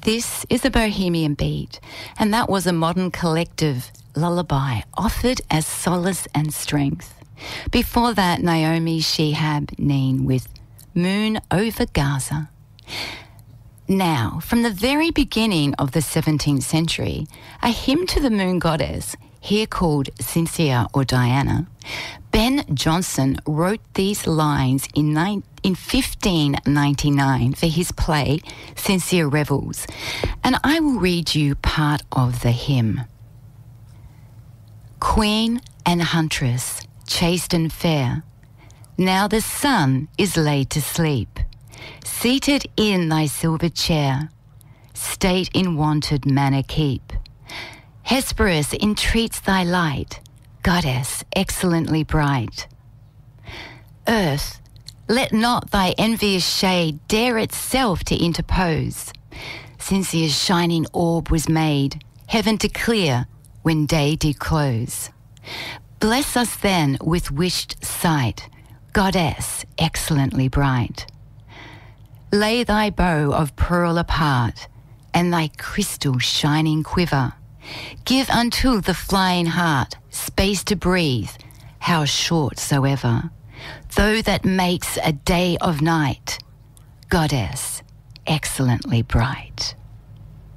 This is a Bohemian Beat, and that was a modern collective lullaby offered as solace and strength. Before that, Naomi Shihab Neen with Moon Over Gaza. Now, from the very beginning of the 17th century, a hymn to the moon goddess, here called Cynthia or Diana, Ben Jonson wrote these lines in 1599 for his play Cynthia Revels, and I will read you part of the hymn. Queen and huntress, chaste and fair, now the sun is laid to sleep. Seated in thy silver chair, state in wonted manner keep. Hesperus entreats thy light, goddess excellently bright. Earth, let not thy envious shade dare itself to interpose. Cynthia's shining orb was made, heaven to clear when day did close. Bless us then with wished sight, goddess excellently bright. Lay thy bow of pearl apart, and thy crystal shining quiver. Give unto the flying heart space to breathe, how short soever. Though that makes a day of night, goddess excellently bright.